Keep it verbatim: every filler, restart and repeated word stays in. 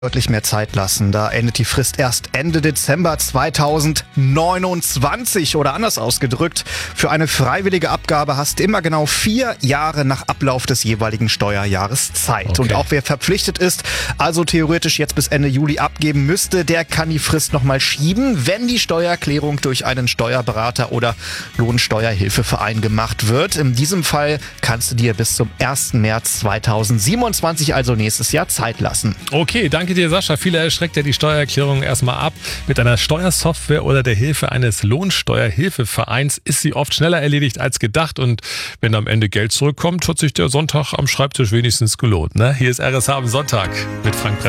deutlich mehr Zeit lassen. Da endet die Frist erst Ende Dezember zweitausendneunundzwanzig oder anders ausgedrückt. Für eine freiwillige Abgabe hast du immer genau vier Jahre nach Ablauf des jeweiligen Steuerjahres Zeit. Okay. Und auch wer verpflichtet ist, also theoretisch jetzt bis Ende Juli abgeben müsste, der kann die Frist nochmal schieben, wenn die Steuererklärung durch einen Steuerberater oder Lohnsteuerhilfeverein gemacht wird. In diesem Fall kannst du dir bis zum ersten März zweitausendsiebenundzwanzig, also nächstes Jahr, Zeit lassen. Okay, danke dir, Sascha. Viele erschreckt ja die Steuererklärung erstmal ab. Mit einer Steuersoftware oder der Hilfe eines Lohnsteuerhilfevereins ist sie oft schneller erledigt als gedacht. Und wenn am Ende Geld zurückkommt, hat sich der Sonntag am Schreibtisch wenigstens gelohnt. Ne? Hier ist R S H am Sonntag mit Frank Press.